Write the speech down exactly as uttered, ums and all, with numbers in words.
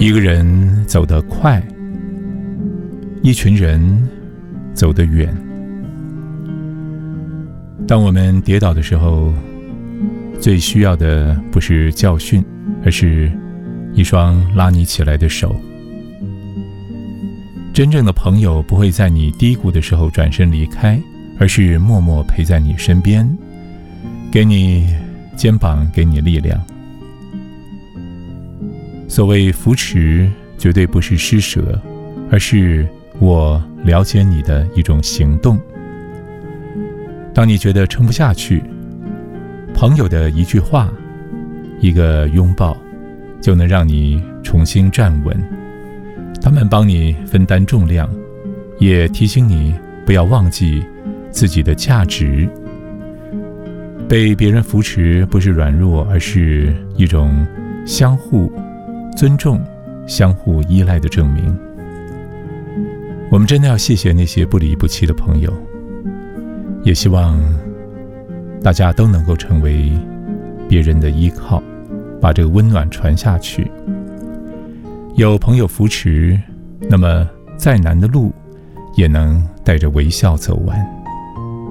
一个人走得快，一群人走得远。当我们跌倒的时候，最需要的不是教训，而是一双拉你起来的手。真正的朋友不会在你低谷的时候转身离开，而是默默陪在你身边，给你肩膀，给你力量。所谓扶持，绝对不是施舍，而是我了解你的一种行动。当你觉得撑不下去，朋友的一句话，一个拥抱，就能让你重新站稳。他们帮你分担重量，也提醒你不要忘记自己的价值。被别人扶持不是软弱，而是一种相互尊重、相互依赖的证明。我们真的要谢谢那些不离不弃的朋友，也希望大家都能够成为别人的依靠，把这个温暖传下去。有朋友扶持，那么再难的路也能带着微笑走完。